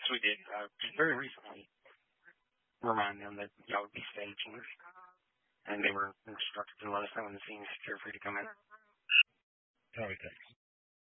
So we did just very recently remind them that y'all would be staging, and they were instructed to let us know when the scenes if you're free to come in. All right, thanks.